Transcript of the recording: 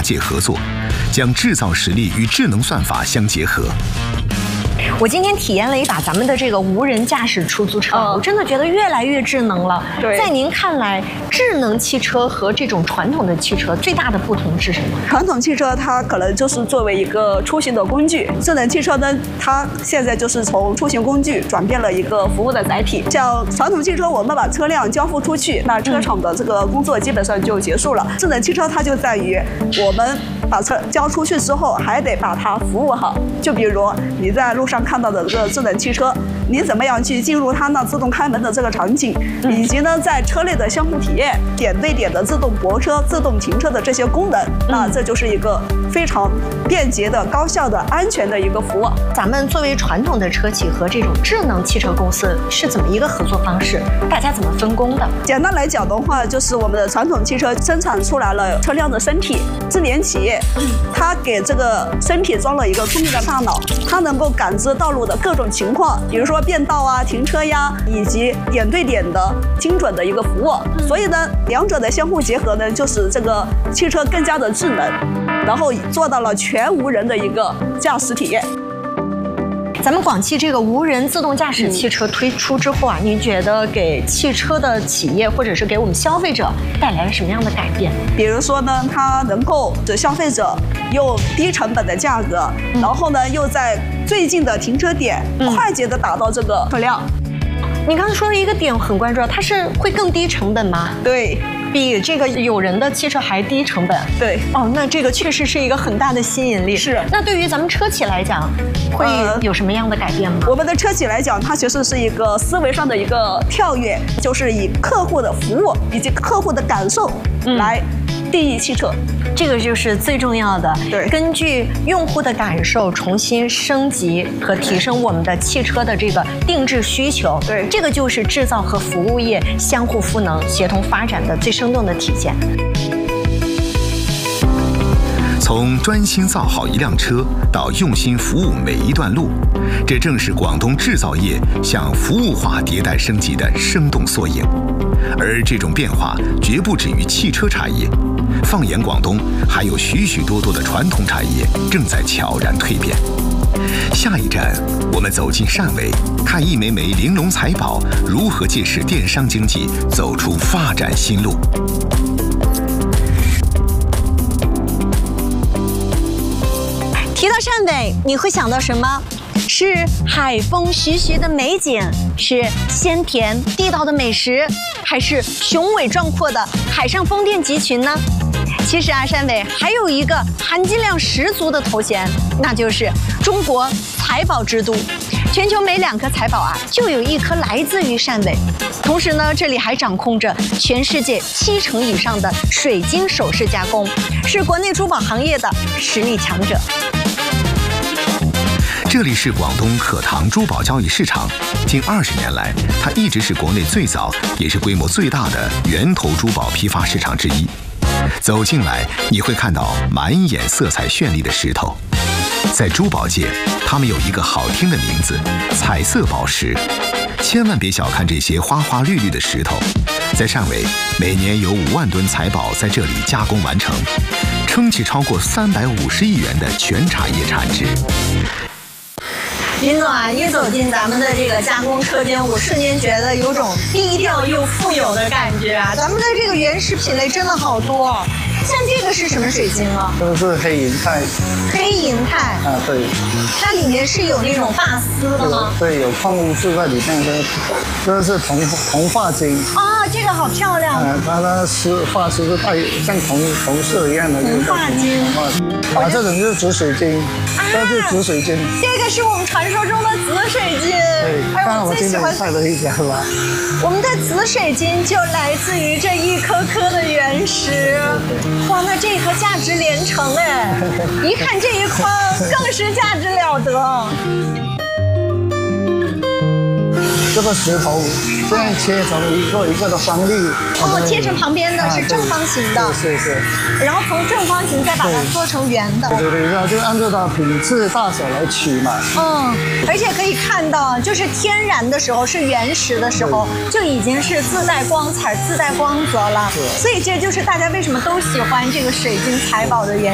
界合作，将制造实力与智能算法相结合。 我今天体验了一把咱们的这个无人驾驶出租车，我真的觉得越来越智能了。 对， 在您看来，智能汽车和这种传统的汽车最大的不同是什么？ 传统汽车它可能就是作为一个出行的工具，智能汽车呢，它现在就是从出行工具转变了一个服务的载体。像传统汽车，我们把车辆交付出去，那车厂的这个工作基本上就结束了。智能汽车它就在于我们把车交出去之后，还得把它服务好。就比如你在路上看到的这个智能汽车，你怎么样去进入它那自动开门的这个场景，以及呢在车内的相互体验、点对点的自动泊车、自动停车的这些功能，那这就是一个非常便捷的、高效的、安全的一个服务。 咱们作为传统的车企和这种智能汽车公司是怎么一个合作方式？大家怎么分工的？ 简单来讲的话，就是我们的传统汽车生产出来了车辆的身体，智联企业它给这个身体装了一个聪明的大脑，它能够感知道路的各种情况，比如说变道啊、停车呀，以及点对点的精准的一个服务。所以呢，两者的相互结合呢，就使这个汽车更加的智能，然后做到了全无人的一个驾驶体验。 咱们广汽这个无人自动驾驶汽车推出之后啊，您觉得给汽车的企业或者是给我们消费者带来了什么样的改变？ 比如说呢，它能够使消费者用低成本的价格，然后呢又在最近的停车点快捷的打到这个车辆。 你刚才说的一个点我很关注，它是会更低成本吗？ 对。 比这个有人的汽车还低成本。 对， 哦，那这个确实是一个很大的吸引力。 是。 那对于咱们车企来讲，会有什么样的改变吗？ 我们的车企来讲，它其实是一个思维上的一个跳跃，就是以客户的服务以及客户的感受来定义汽车。 这个就是最重要的。 对， 根据用户的感受重新升级和提升我们的汽车的这个定制需求。 对， 这个就是制造和服务业相互赋能、协同发展的最生动的体现。 从专心造好一辆车到用心服务每一段路，这正是广东制造业向服务化迭代升级的生动缩影。而这种变化绝不止于汽车产业，放眼广东，还有许许多多的传统产业正在悄然蜕变。下一站，我们走进汕尾，看一枚枚玲珑财宝如何借势电商经济走出发展新路。 提到汕尾，你会想到什么？是海风徐徐的美景，是鲜甜地道的美食，还是雄伟壮阔的海上风电集群呢？其实啊，汕尾还有一个含金量十足的头衔，那就是中国财宝之都。全球每2颗财宝啊，就有1颗来自于汕尾。同时呢，这里还掌控着全世界70%以上的水晶首饰加工，是国内珠宝行业的实力强者。 这里是广东可堂珠宝交易市场，近20年来，它一直是国内最早也是规模最大的源头珠宝批发市场之一。走进来，你会看到满眼色彩绚丽的石头。在珠宝界，它们有一个好听的名字——彩色宝石。千万别小看这些花花绿绿的石头，在汕尾，每年有5万吨财宝在这里加工完成，撑起超过350亿元的全产业产值。 林总啊，一走进咱们的这个加工车间，我瞬间觉得有种低调又富有的感觉啊！咱们的这个原石品类真的好多，像这个是什么水晶啊？ 这个是黑银钛。 黑银钛啊，对。 它里面是有那种发丝的吗？ 对，有矿物质在里面的。这个是铜发晶。 哦，这个好漂亮。 它的发丝是带像铜色一样的。 铜发晶。 啊，这种就是紫水晶，这是紫水晶。 这个是我们传说中的紫水晶。 对，刚好我今天带了一家吧。 我们的紫水晶就来自于这一颗颗的原石。哇，那这颗价值连城哎！一看这一筐更是价值了得。 这个石头这样切成一个一个的方粒。 哦，切成旁边的是正方形的。 是。 然后从正方形再把它做成圆的。 对，然后就按照它品质大小来取嘛。 而且可以看到，就是天然的时候是原石的时候，就已经是自带光彩、自带光泽了。所以这就是大家为什么都喜欢这个水晶财宝的原因。